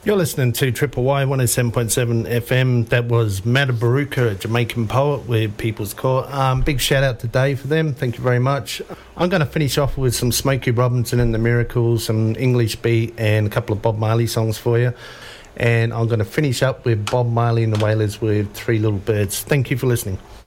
You're listening to Triple Y 107.7 FM. That was Matabaruka, a Jamaican poet with People's Court. Big shout out to Dave for them. Thank you very much. I'm going to finish off with some Smokey Robinson and the Miracles, some English beat, and a couple of Bob Marley songs for you. And I'm going to finish up with Bob Marley and the Wailers with Three Little Birds. Thank you for listening.